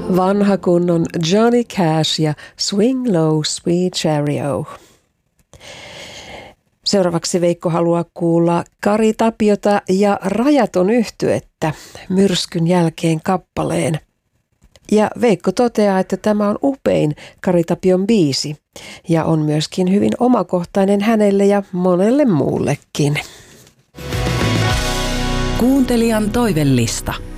Vanha kunnon Johnny Cash ja Swing Low Sweet Chariot. Seuraavaksi Veikko haluaa kuulla Kari Tapiota ja Rajaton yhtyettä Myrskyn jälkeen kappaleen. Ja Veikko toteaa, että tämä on upein Kari Tapion biisi ja on myöskin hyvin omakohtainen hänelle ja monelle muullekin. Kuuntelijan toivellista.